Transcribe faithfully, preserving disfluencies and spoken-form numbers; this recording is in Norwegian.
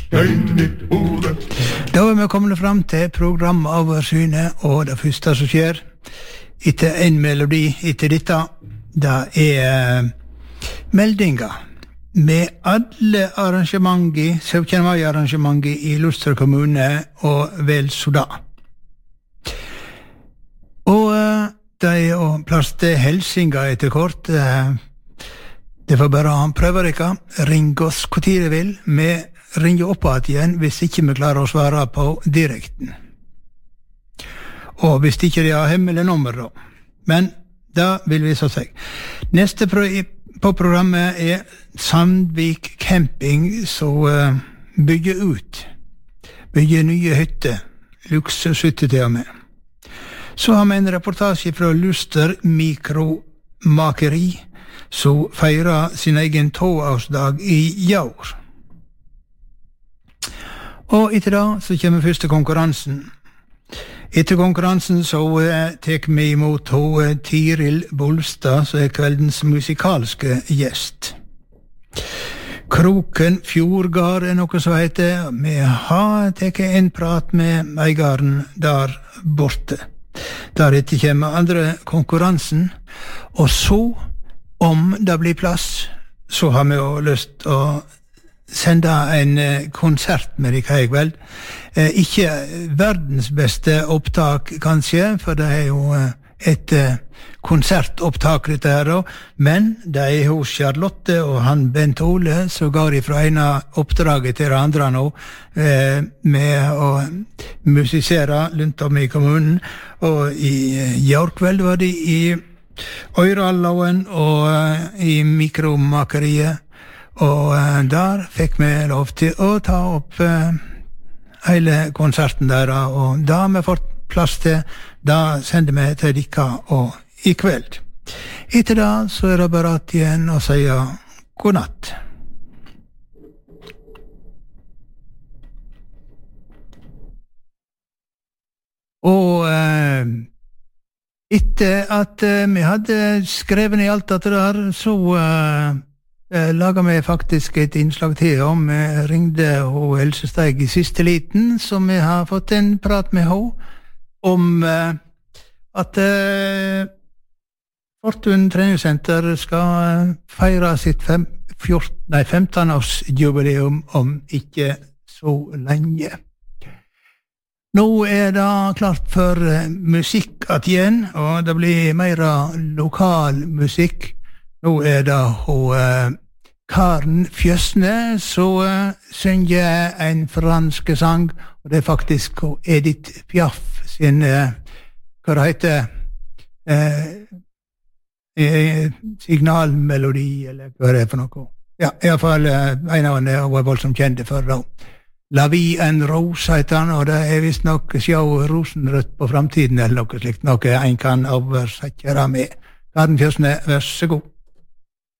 Da er vi kommet frem til programoversynet, og det første som skjer etter en melodi etter dette, det er meldinger med alle arrangementer, syttende mai-arrangementer i Luster kommune og vel så da. Og det er jo plass til helsinga etter kort. Det var bare han prøver ikke. Ring oss hvor tid de vil. Vi ringer opp igjen hvis ikke vi klarer å svare på direkten. Og hvis ikke de har hemmelig nummer da. Men det vil vise seg. Neste pro på programmet er Sandvik Camping, som uh, bygger ut. Bygger nye hytter. Luksushytter til og med. Så har vi en reportasje fra Luster Mikromakeri, som feirer sin egen toårsdag i år. Og etter da så kommer første konkurransen. Etter konkurransen så uh, tek vi imot uh, Tiril Bolstad, som er kveldens musikalske gjest. Kroken Fjordgard er noe som heter. Vi har teket en prat med eigaren der borte. Deretter kommer andre konkurransen, og så, om det blir plass, så har vi jo lyst å sende en konsert med deg i kveld. Eh, ikke verdens beste opptak, kanskje, for det er jo et konsertopptak dette her, men det er hos Charlotte og han Bent Ole, så går de fra ene oppdraget til det andre nå, eh, med å musisere rundt om i kommunen, og i år kveld var de i Øyralloen og i Mikromakeriet, og uh, der fikk vi lov til å ta opp uh, hele konserten der, og da har vi fått plass til, da sender vi til dere og i kveld. Etter da så er det bare at igjen å si god natt. Og uh, etter at uh, vi hadde skrevet i alt dette der, så uh, Eh, laget vi faktisk et innslag til om vi ringde ho Else Steig i siste liten, som vi har fått en prat med ho om eh, at eh, Fortun treningssenter skal feire sitt fem, fjorten, nei, femten-årsjubileum om ikke så lenge. Nå er det klart for eh, musikk at igjen, og det blir mer lokal musikk. Nå er det ho, uh, Karen Fjösne, som uh, synger en fransk sang, og det er faktisk Edith Piaf sin, uh, hva det heter, uh, uh, signalmelodi, eller hva det er for noe. Ja, i hvert fall uh, en av henne var voldsomt kjente for da. La vie en rose heter han, og det er vist nok sjå rosenrødt på framtiden, eller noe slikt, noe en kan oversette med. Karen Fjösne, vær så god.